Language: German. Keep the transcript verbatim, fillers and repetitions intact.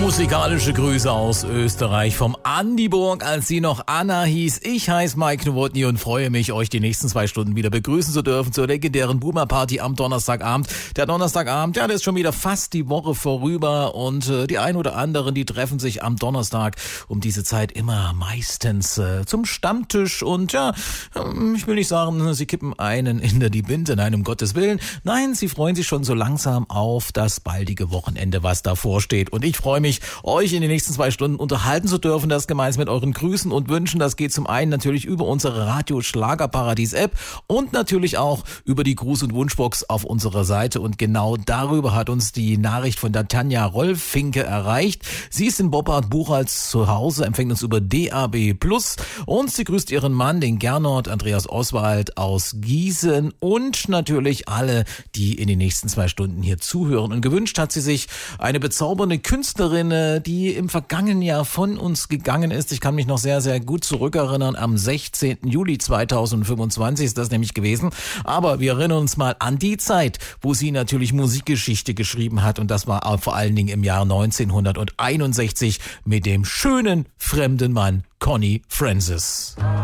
Musikalische Grüße aus Österreich vom Andiburg, als sie noch Anna hieß. Ich heiße Mike Nowotny und freue mich, euch die nächsten zwei Stunden wieder begrüßen zu dürfen zur legendären Boomer Party am Donnerstagabend. Der Donnerstagabend, ja, der ist schon wieder fast die Woche vorüber und äh, die ein oder anderen, die treffen sich am Donnerstag um diese Zeit immer meistens äh, zum Stammtisch und ja, äh, ich will nicht sagen, sie kippen einen in der die Binde, nein, um Gottes Willen. Nein, sie freuen sich schon so langsam auf das baldige Wochenende, was davor steht. Und ich freue mich, euch in den nächsten zwei Stunden unterhalten zu dürfen, das gemeinsam mit euren Grüßen und Wünschen. Das geht zum einen natürlich über unsere Radio Schlagerparadies App und natürlich auch über die Gruß- und Wunschbox auf unserer Seite. Und genau darüber hat uns die Nachricht von der Tanja Rolfinke erreicht. Sie ist in Boppard-Buchholz zu Hause, empfängt uns über D A B plus und sie grüßt ihren Mann, den Gernot Andreas Oswald aus Gießen und natürlich alle, die in den nächsten zwei Stunden hier zuhören. Und gewünscht hat sie sich eine bezaubernde Künstlerin, die im vergangenen Jahr von uns gegangen ist. Ich kann mich noch sehr, sehr gut zurückerinnern. Am sechzehnten Juli zweitausendfünfundzwanzig ist das nämlich gewesen. Aber wir erinnern uns mal an die Zeit, wo sie natürlich Musikgeschichte geschrieben hat. Und das war vor allen Dingen im Jahr neunzehnhunderteinundsechzig mit dem schönen fremden Mann Connie Francis.